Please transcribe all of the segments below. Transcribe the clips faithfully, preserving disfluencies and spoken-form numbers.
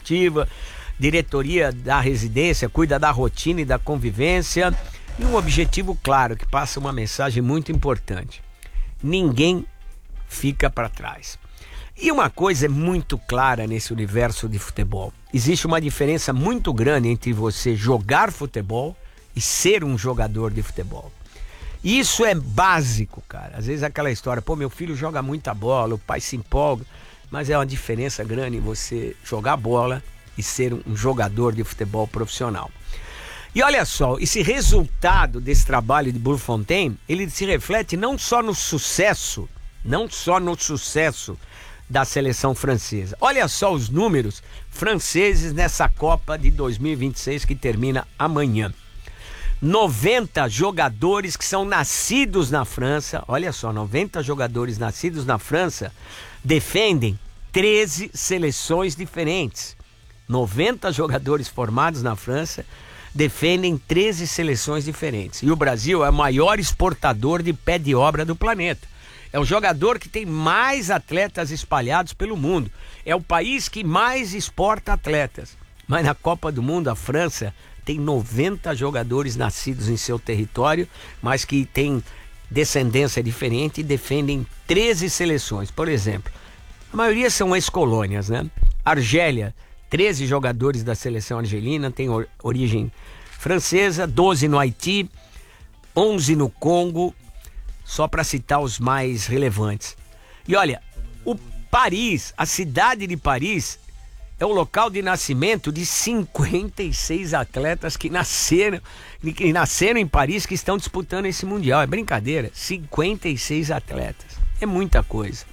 esportiva, diretoria da residência, cuida da rotina e da convivência, e um objetivo claro, que passa uma mensagem muito importante: ninguém fica para trás. E uma coisa é muito clara nesse universo de futebol: existe uma diferença muito grande entre você jogar futebol e ser um jogador de futebol. Isso é básico, cara. Às vezes aquela história, pô, meu filho joga muita bola, o pai se empolga, mas é uma diferença grande você jogar bola e ser um jogador de futebol profissional. E olha só, esse resultado desse trabalho de Bloemfontein, ele se reflete não só no sucesso, não só no sucesso da seleção francesa. Olha só os números franceses nessa Copa de dois mil e vinte e seis que termina amanhã. noventa jogadores que são nascidos na França, olha só, noventa jogadores nascidos na França defendem treze seleções diferentes. noventa jogadores formados na França defendem treze seleções diferentes. E o Brasil é o maior exportador de pé de obra do planeta. É o jogador que tem mais atletas espalhados pelo mundo. É o país que mais exporta atletas. Mas na Copa do Mundo, a França tem noventa jogadores nascidos em seu território, mas que têm descendência diferente e defendem treze seleções. Por exemplo, a maioria são ex-colônias, né? Argélia, treze jogadores da seleção argelina, tem origem francesa, doze no Haiti, onze no Congo, só para citar os mais relevantes. E olha, o Paris, a cidade de Paris, é o local de nascimento de cinquenta e seis atletas que nasceram, que nasceram em Paris, que estão disputando esse Mundial. É brincadeira, cinquenta e seis atletas. É muita coisa.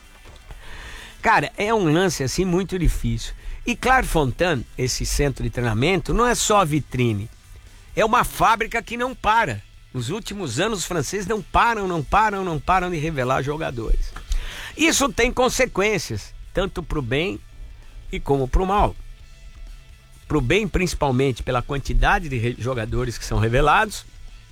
Cara, é um lance assim muito difícil. E Clairefontaine, esse centro de treinamento, não é só a vitrine. É uma fábrica que não para. Nos últimos anos, os franceses não param, não param, não param de revelar jogadores. Isso tem consequências, tanto para o bem e como para o mal. Para o bem, principalmente pela quantidade de jogadores que são revelados,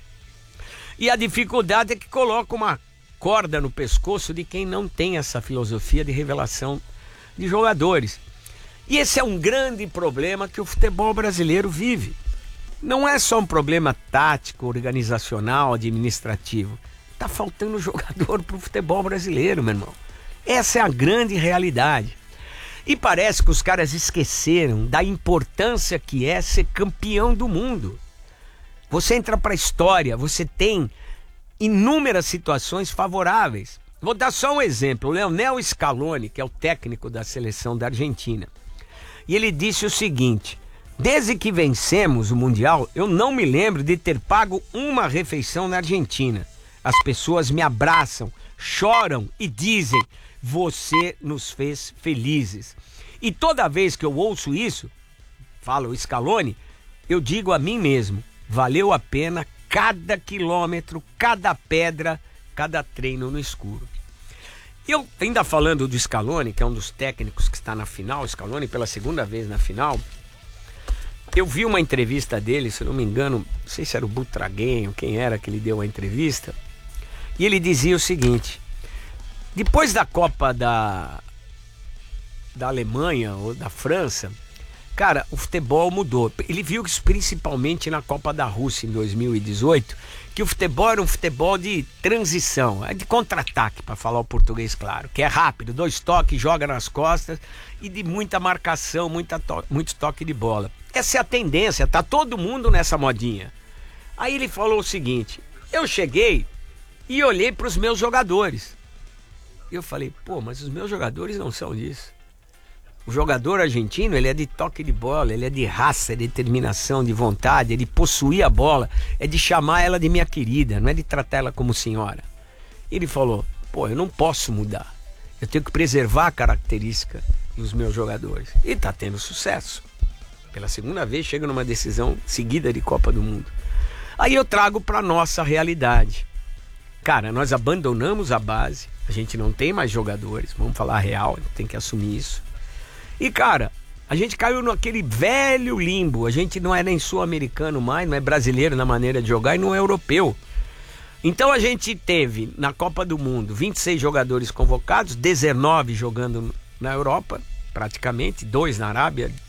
e a dificuldade é que coloca uma corda no pescoço de quem não tem essa filosofia de revelação de jogadores. E esse é um grande problema que o futebol brasileiro vive. Não é só um problema tático, organizacional, administrativo. Tá faltando jogador pro futebol brasileiro, meu irmão. Essa é a grande realidade. E parece que os caras esqueceram da importância que é ser campeão do mundo. Você entra para a história, você tem inúmeras situações favoráveis. Vou dar só um exemplo. O Lionel Scaloni, que é o técnico da seleção da Argentina, e ele disse o seguinte: desde que vencemos o Mundial, eu não me lembro de ter pago uma refeição na Argentina. As pessoas me abraçam, choram e dizem: você nos fez felizes. E toda vez que eu ouço isso, fala o Scaloni, eu digo a mim mesmo: valeu a pena cada quilômetro, cada pedra, cada treino no escuro. Eu, ainda falando do Scaloni, que é um dos técnicos que está na final, Scaloni pela segunda vez na final, eu vi uma entrevista dele, se eu não me engano, não sei se era o Butraguenho, quem era que ele deu a entrevista, e ele dizia o seguinte: depois da Copa da, da Alemanha ou da França, cara, o futebol mudou. Ele viu isso principalmente na Copa da Rússia em dois mil e dezoito, que o futebol era um futebol de transição, é de contra-ataque, para falar o português claro, que é rápido, dois toques, joga nas costas, e de muita marcação, muita to- muito toque de bola. Essa é a tendência, tá todo mundo nessa modinha. Aí ele falou o seguinte: eu cheguei e olhei para os meus jogadores. Eu falei, pô, mas os meus jogadores não são disso. O jogador argentino, ele é de toque de bola, ele é de raça, de determinação, de vontade, é de possuir a bola, é de chamar ela de minha querida, não é de tratar ela como senhora. Ele falou, pô, eu não posso mudar. Eu tenho que preservar a característica dos meus jogadores. E tá tendo sucesso. Pela segunda vez chega numa decisão seguida de Copa do Mundo. Aí eu trago para nossa realidade. Cara, nós abandonamos a base, a gente não tem mais jogadores, vamos falar a real, tem que assumir isso. E cara, a gente caiu naquele velho limbo, a gente não é nem sul-americano mais, não é brasileiro na maneira de jogar e não é europeu. Então a gente teve na Copa do Mundo vinte e seis jogadores convocados, dezenove jogando na Europa, praticamente, dois na Arábia,